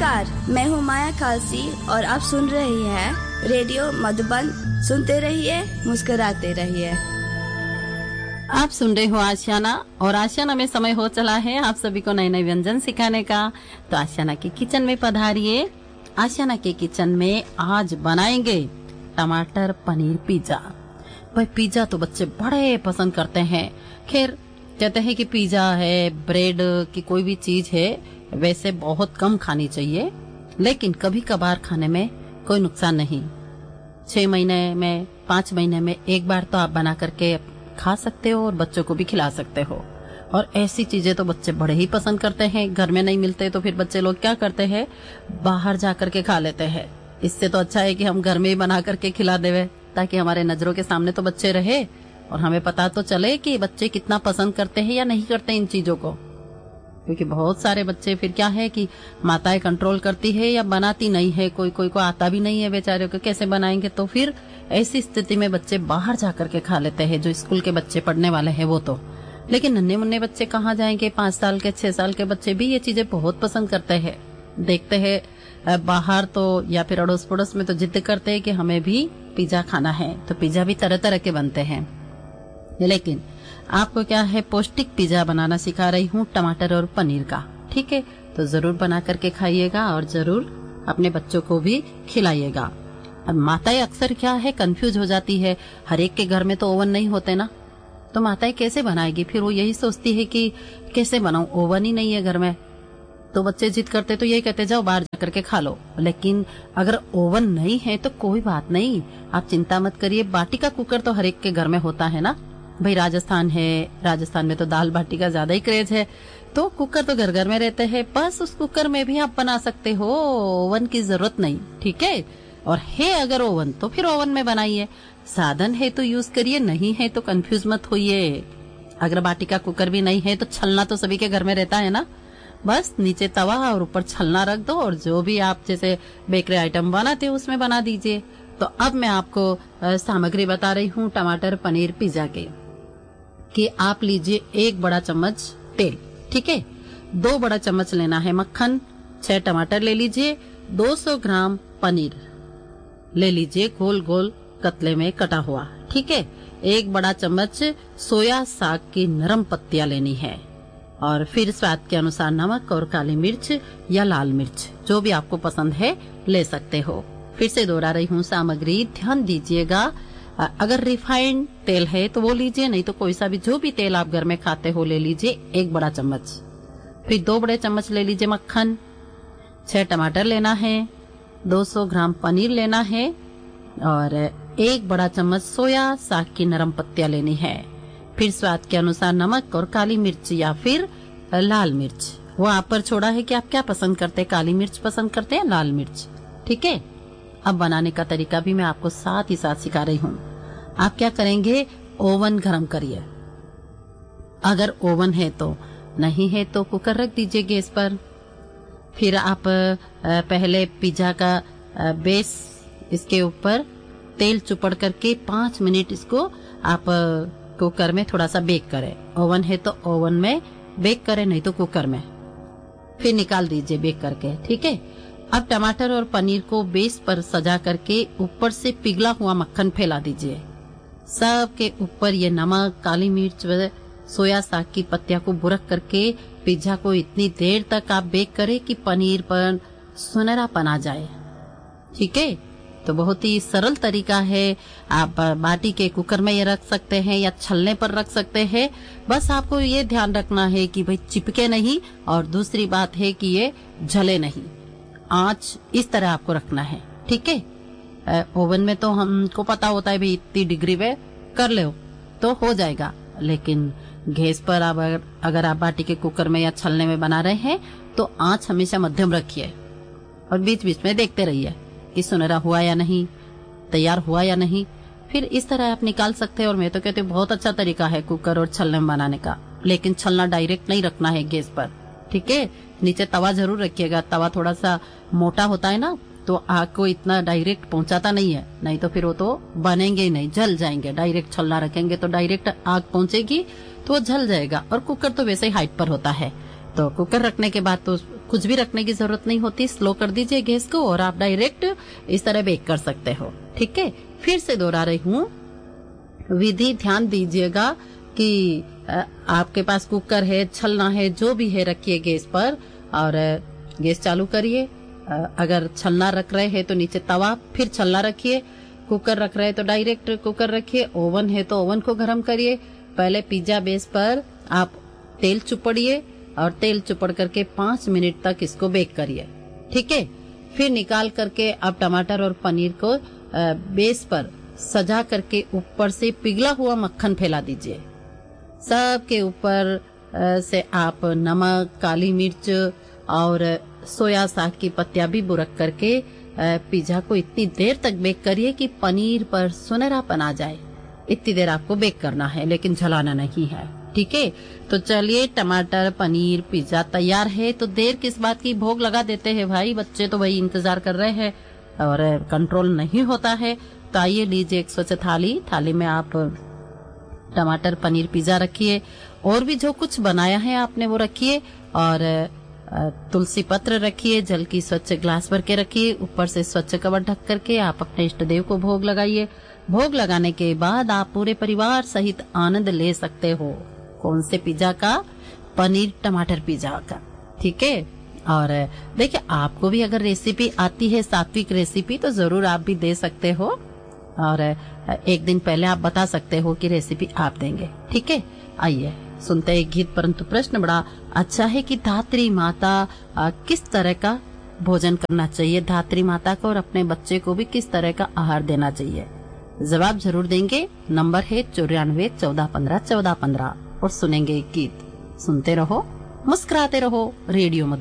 नमस्कार, मैं हूँ माया खालसी और आप सुन रही हैं रेडियो मधुबन। सुनते रहिए, मुस्कुराते रहिए। आप सुन रहे हो आशियाना, और आशियाना में समय हो चला है आप सभी को नए नए व्यंजन सिखाने का। तो आशियाना के किचन में पधारिए। आशियाना के किचन में आज बनाएंगे टमाटर पनीर पिज्जा। भाई पिज्जा तो बच्चे बड़े पसंद करते हैं। खैर कहते हैं कि पिज्जा है, ब्रेड की कोई भी चीज है वैसे बहुत कम खानी चाहिए, लेकिन कभी कभार खाने में कोई नुकसान नहीं। 6 महीने में 5 महीने में एक बार तो आप बना करके खा सकते हो और बच्चों को भी खिला सकते हो। और ऐसी चीजें तो बच्चे बड़े ही पसंद करते हैं। घर में नहीं मिलते तो फिर बच्चे लोग क्या करते हैं, बाहर जा करके खा लेते हैं। इससे तो अच्छा है कि हम घर में ही बना करके खिला देवे, ताकि हमारे नजरों के सामने तो बच्चे रहे और हमें पता तो चले कि बच्चे कितना पसंद करते हैं या नहीं करते इन चीजों को। क्योंकि बहुत सारे बच्चे फिर क्या है कि माताएं कंट्रोल करती है या बनाती नहीं है, कोई कोई को आता भी नहीं है बेचारे को, कैसे बनाएंगे। तो फिर ऐसी स्थिति में बच्चे बाहर जाकर के खा लेते हैं, जो स्कूल के बच्चे पढ़ने वाले हैं वो तो। लेकिन नन्हे मुन्ने बच्चे कहाँ जाएंगे, 5 साल के 6 साल के बच्चे भी ये चीजें बहुत पसंद करते हैं। देखते हैं बाहर तो या फिर अड़ोस पड़ोस में तो जिद करते हैं कि हमें भी पिज्जा खाना है। तो पिज्जा भी तरह तरह के बनते हैं, लेकिन आपको क्या है, पौष्टिक पिज्जा बनाना सिखा रही हूँ टमाटर और पनीर का। ठीक है, तो जरूर बना करके खाइएगा और जरूर अपने बच्चों को भी खिलाइएगा। अब माताएं अक्सर क्या है, कंफ्यूज हो जाती है। हर एक के घर में तो ओवन नहीं होते ना, तो माताएं कैसे बनाएगी। फिर वो यही सोचती है कि कैसे बनाऊं, ओवन ही नहीं है घर में। तो बच्चे जिद करते तो यही कहते जाओ बाहर जाकर के खा लो। लेकिन अगर ओवन नहीं है तो कोई बात नहीं, आप चिंता मत करिए। बाटी का कुकर तो हर एक के घर में होता है ना भाई। राजस्थान है, राजस्थान में तो दाल बाटी का ज्यादा ही क्रेज है, तो कुकर तो घर घर में रहते हैं। बस उस कुकर में भी आप बना सकते हो, ओवन की जरूरत नहीं। ठीक है, और है अगर ओवन तो फिर ओवन में बनाइए। साधन है तो यूज करिए, नहीं है तो कंफ्यूज मत होइए। अगर बाटी का कुकर भी नहीं है तो छलना तो सभी के घर में रहता है ना। बस नीचे तवा और ऊपर छलना रख दो, और जो भी आप जैसे बेकरी आइटम बनाते हो उसमें बना दीजिए। तो अब मैं आपको सामग्री बता रही हूँ टमाटर पनीर पिज्जा के, कि आप लीजिए 1 बड़ा चम्मच तेल। ठीक है, 2 बड़ा चम्मच लेना है मक्खन, 6 टमाटर ले लीजिए, 200 ग्राम पनीर ले लीजिए गोल गोल कतले में कटा हुआ। ठीक है, 1 बड़ा चम्मच सोया साग की नरम पत्तियां लेनी है, और फिर स्वाद के अनुसार नमक और काली मिर्च या लाल मिर्च जो भी आपको पसंद है ले सकते हो। फिर से दोहरा रही हूँ सामग्री, ध्यान दीजिएगा। अगर रिफाइंड तेल है तो वो लीजिए, नहीं तो कोई सा भी जो भी तेल आप घर में खाते हो ले लीजिए 1 बड़ा चम्मच। फिर 2 बड़े चम्मच ले लीजिए मक्खन, 6 टमाटर लेना है, 200 ग्राम पनीर लेना है, और 1 बड़ा चम्मच सोया साग की नरम पत्तियां लेनी है। फिर स्वाद के अनुसार नमक और काली मिर्च या फिर लाल मिर्च, वो आप पर छोड़ा है कि आप क्या पसंद करते हैं, काली मिर्च पसंद करते हैं लाल मिर्च। ठीक है, अब बनाने का तरीका भी मैं आपको साथ ही साथ सिखा रही हूँ। आप क्या करेंगे, ओवन गरम करिए। अगर ओवन है तो, नहीं है तो कुकर रख दीजिए गैस पर। फिर आप पहले पिज्जा का बेस इसके ऊपर तेल चुपड़ करके 5 मिनट इसको आप कुकर में थोड़ा सा बेक करें। ओवन है तो ओवन में बेक करें, नहीं तो कुकर में। फिर निकाल दीजिए बेक करके। ठीक है, अब टमाटर और पनीर को बेस पर सजा करके ऊपर से पिघला हुआ मक्खन फैला दीजिए। सब के ऊपर ये नमक, काली मिर्च व सोया साग की पत्तियां को बुरक करके पिज्जा को इतनी देर तक आप बेक करें कि पनीर पर सुनहरापन आ जाए। ठीक है, तो बहुत ही सरल तरीका है। आप बाटी के कुकर में ये रख सकते हैं या छलने पर रख सकते हैं। बस आपको ये ध्यान रखना है कि भाई चिपके नहीं, और दूसरी बात है कि ये जले नहीं। आंच इस तरह आपको रखना है। ठीक है, ओवन में तो हमको पता होता है भाई इतनी डिग्री पे कर ले तो हो जाएगा, लेकिन गैस पर अगर आप बाटी के कुकर में या छलने में बना रहे हैं तो आंच हमेशा मध्यम रखिए, और बीच बीच में देखते रहिए कि सुनहरा हुआ या नहीं, तैयार हुआ या नहीं। फिर इस तरह आप निकाल सकते हैं। और मैं तो कहती हूँ बहुत अच्छा तरीका है कुकर और छलने में बनाने का, लेकिन छलना डायरेक्ट नहीं रखना है गैस पर। ठीक है, नीचे तवा जरूर रखिएगा। तवा थोड़ा सा मोटा होता है ना, तो आग को इतना डायरेक्ट पहुंचाता नहीं है, नहीं तो फिर वो तो बनेंगे ही नहीं, जल जाएंगे। डायरेक्ट छलना रखेंगे तो डायरेक्ट आग पहुंचेगी तो वो जल जाएगा। और कुकर तो वैसे ही हाइट पर होता है, तो कुकर रखने के बाद तो कुछ भी रखने की जरूरत नहीं होती। स्लो कर दीजिए गैस को और आप डायरेक्ट इस तरह बेक कर सकते हो। ठीक है, फिर से दोहरा रही हूँ विधि, ध्यान दीजिएगा कि आपके पास कुकर है, छलना है, जो भी है रखिए गैस पर और गैस चालू करिए। अगर छलना रख रहे हैं तो नीचे तवा, फिर छलना रखिए। कुकर रख रहे हैं तो डायरेक्ट कुकर रखिए। ओवन है तो ओवन को गर्म करिए। पहले पिज्जा बेस पर आप तेल चुपड़िए और तेल चुपड़ करके 5 मिनट तक इसको बेक करिए। ठीक है, फिर निकाल करके आप टमाटर और पनीर को बेस पर सजा करके ऊपर से पिघला हुआ मक्खन फैला दीजिए। सबके ऊपर से आप नमक, काली मिर्च और सोया साग की पत्तियां भी बुरक करके पिज्जा को इतनी देर तक बेक करिए कि पनीर पर सुनहरापन आ जाए। इतनी देर आपको बेक करना है, लेकिन जलाना नहीं है। ठीक है, तो चलिए टमाटर पनीर पिज्जा तैयार है। तो देर किस बात की, भोग लगा देते हैं भाई। बच्चे तो वही इंतजार कर रहे हैं और कंट्रोल नहीं होता है। तो आइए लीजिए एक स्वच्छ थाली, थाली में आप टमाटर पनीर पिज्जा रखिए और भी जो कुछ बनाया है आपने वो रखिए और तुलसी पत्र रखिए। जल की स्वच्छ ग्लास भर के रखिए। ऊपर से स्वच्छ कवर ढक करके आप अपने इष्ट देव को भोग लगाइए। भोग लगाने के बाद आप पूरे परिवार सहित आनंद ले सकते हो। कौन से पिज्जा का? पनीर टमाटर पिज्जा का। ठीक है, और देखिए आपको भी अगर रेसिपी आती है, सात्विक रेसिपी, तो जरूर आप भी दे सकते हो और एक दिन पहले आप बता सकते हो कि रेसिपी आप देंगे। ठीक है, आइए सुनते हैं गीत। परंतु प्रश्न बड़ा अच्छा है कि धात्री माता किस तरह का भोजन करना चाहिए, धात्री माता को और अपने बच्चे को भी किस तरह का आहार देना चाहिए। जवाब जरूर देंगे। नंबर है 94 14 15 14 15 और सुनेंगे गीत। सुनते रहो, मुस्कुराते रहो। रेडियो मधुबन।